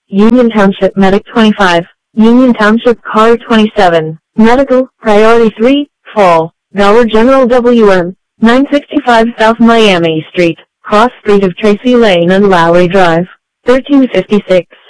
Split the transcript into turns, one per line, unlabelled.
Union Township Medic 25, Union Township Car 27, Medical, Priority 3, Fall, Dollar General WM, 965 South Miami Street, Cross Street of Tracy Lane and Lowry Drive, 1356.